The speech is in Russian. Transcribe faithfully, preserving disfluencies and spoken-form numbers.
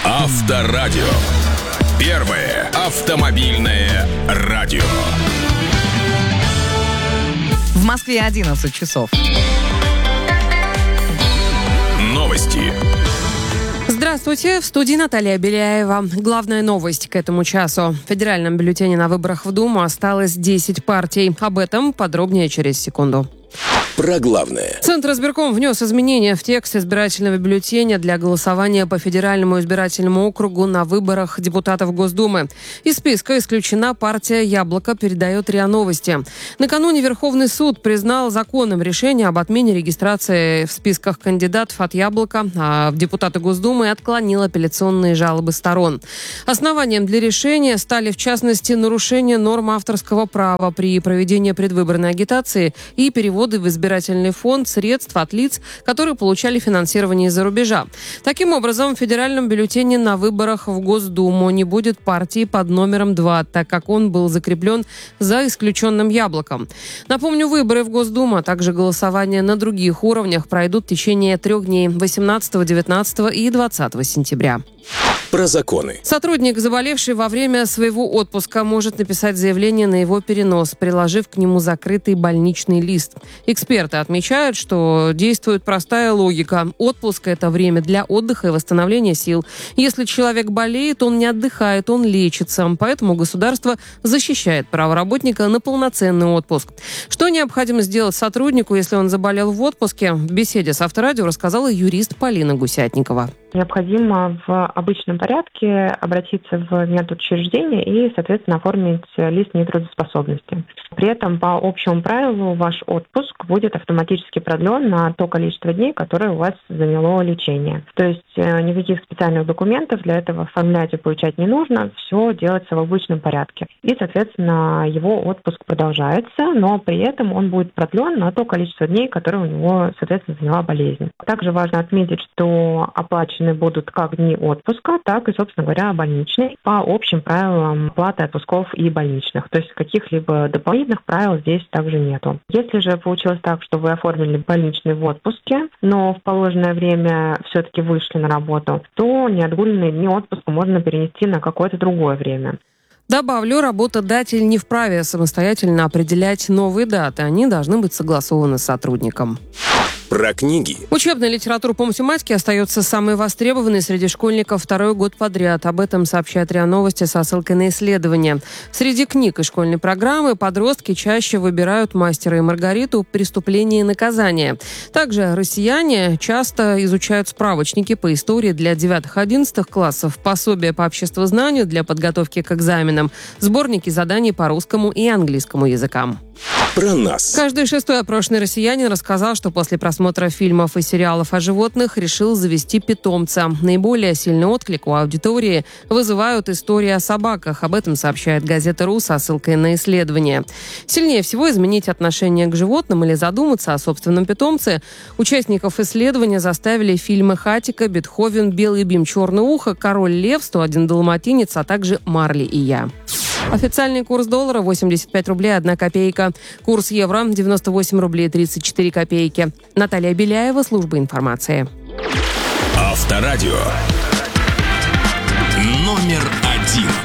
Авторадио. Первое автомобильное радио. В Москве одиннадцать часов. Новости. Здравствуйте, в студии Наталья Беляева. Главная новость к этому часу. В федеральном бюллетене на выборах в Думу осталось десять партий. Об этом подробнее через секунду. Про главное. Центр избирком внес изменения в текст избирательного бюллетеня для голосования по федеральному избирательному округу на выборах депутатов Госдумы. Из списка исключена партия «Яблоко», передает РИА Новости. Накануне Верховный суд признал законным решение об отмене регистрации в списках кандидатов от «Яблока», а в депутаты Госдумы отклонил апелляционные жалобы сторон. Основанием для решения стали, в частности, нарушение норм авторского права при проведении предвыборной агитации и переводы в избирательный избирательный фонд средств от лиц, которые получали финансирование из-за рубежа. Таким образом, в федеральном бюллетене на выборах в Госдуму не будет партии под номером два, так как он был закреплен за исключенным «Яблоком». Напомню, выборы в Госдуму, а также голосование на других уровнях пройдут в течение трех дней – восемнадцатого, девятнадцатого и двадцатого сентября. Про законы. Сотрудник, заболевший во время своего отпуска, может написать заявление на его перенос, приложив к нему закрытый больничный лист. Эксперты отмечают, что действует простая логика. Отпуск – это время для отдыха и восстановления сил. Если человек болеет, он не отдыхает, он лечится. Поэтому государство защищает право работника на полноценный отпуск. Что необходимо сделать сотруднику, если он заболел в отпуске? В беседе с Авторадио рассказала юрист Полина Гусятникова. Необходимо в обычном порядке обратиться в медучреждение и, соответственно, оформить лист нетрудоспособности. При этом по общему правилу ваш отпуск будет автоматически продлен на то количество дней, которое у вас заняло лечение. То есть никаких специальных документов для этого оформлять и получать не нужно, все делается в обычном порядке. И, соответственно, его отпуск продолжается, но при этом он будет продлен на то количество дней, которое у него, соответственно, заняла болезнь. Также важно отметить, что оплачены будут как дни отпуска, так и, собственно говоря, больничный по общим правилам оплаты отпусков и больничных. То есть каких-либо дополнительных правил здесь также нету. Если же получилось так, что вы оформили больничный в отпуске, но в положенное время все-таки вышли на работу, то неотгуленные дни отпуска можно перенести на какое-то другое время. Добавлю, работодатель не вправе самостоятельно определять новые даты. Они должны быть согласованы с сотрудником. Про книги. Учебная литература по математике остается самой востребованной среди школьников второй год подряд. Об этом сообщает РИА Новости со ссылкой на исследования. Среди книг и школьной программы подростки чаще выбирают «Мастера и Маргариту», «Преступление и наказание». Также россияне часто изучают справочники по истории для девятых-одиннадцатых классов, пособия по обществознанию для подготовки к экзаменам, сборники заданий по русскому и английскому языкам. Про нас. Каждый шестой опрошенный россиянин рассказал, что после просмотра фильмов и сериалов о животных решил завести питомца. Наиболее сильный отклик у аудитории вызывают истории о собаках. Об этом сообщает газета «Ру» со ссылкой на исследование. Сильнее всего изменить отношение к животным или задуматься о собственном питомце участников исследования заставили фильмы «Хатико», «Бетховен», «Белый бим, черное ухо», «Король лев», «сто один далматинец», а также «Марли и я». Официальный курс доллара восемьдесят пять рублей одна копейка. Курс евро девяносто восемь рублей тридцать четыре копейки. Наталья Беляева, служба информации. Авторадио. Номер один.